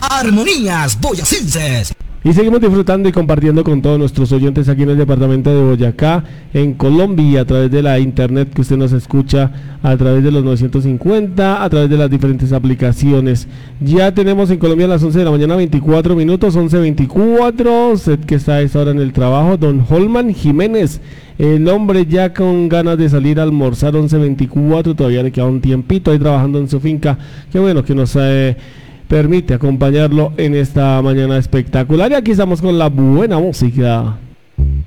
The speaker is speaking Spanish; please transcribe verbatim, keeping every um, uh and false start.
Armonías Boyacenses. Y seguimos disfrutando y compartiendo con todos nuestros oyentes aquí en el departamento de Boyacá, en Colombia, a través de la internet que usted nos escucha, a través de los novecientos cincuenta, a través de las diferentes aplicaciones. Ya tenemos en Colombia a las once de la mañana, veinticuatro minutos, once veinticuatro, usted que está a esta hora en el trabajo, don Holman Jiménez, el hombre ya con ganas de salir a almorzar, once veinticuatro, todavía le queda un tiempito ahí trabajando en su finca, qué bueno que nos... Eh, permite acompañarlo en esta mañana espectacular. Y aquí estamos con la buena música.